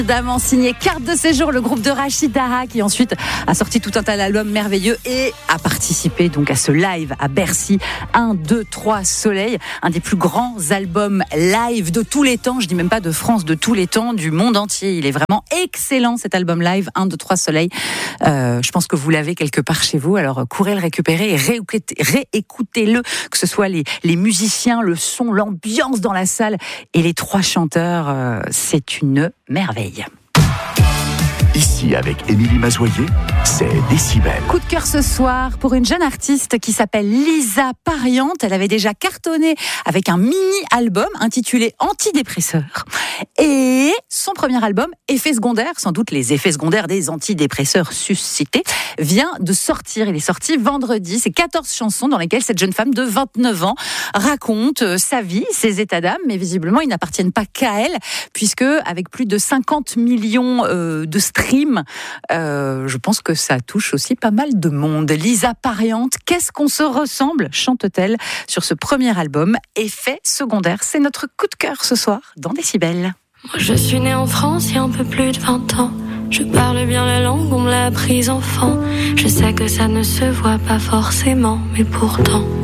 Évidemment signé carte de séjour, le groupe de Rachid Taha qui ensuite a sorti tout un tas d'albums merveilleux et a participé donc à ce live à Bercy 1, 2, 3 Soleil, un des plus grands albums live de tous les temps, je dis même pas de France, de tous les temps, du monde entier. Il est vraiment excellent cet album live 1, 2, 3 Soleil. Je pense que vous l'avez quelque part chez vous, alors courez le récupérer et réécoutez-le, que ce soit les musiciens, le son, l'ambiance dans la salle et les 3 chanteurs, c'est une merveille. Ici, avec Émilie Mazoyer, c'est Décibel. Coup de cœur ce soir pour une jeune artiste qui s'appelle Lisa Pariante. Elle avait déjà cartonné avec un mini-album intitulé Antidépresseur. Et son premier album, Effets secondaires, sans doute les effets secondaires des antidépresseurs suscités, vient de sortir. Il est sorti vendredi. C'est 14 chansons dans lesquelles cette jeune femme de 29 ans raconte sa vie, ses états d'âme, mais visiblement, ils n'appartiennent pas qu'à elle, puisque avec plus de 50 millions de streams, je pense que ça touche aussi pas mal de monde. Lisa Pariante, qu'est-ce qu'on se ressemble, chante-t-elle sur ce premier album, Effets secondaires. C'est notre coup de cœur ce soir dans Décibel. Moi je suis née en France il y a un peu plus de 20 ans. Je parle bien la langue, on me l'a apprise enfant. Je sais que ça ne se voit pas forcément, mais pourtant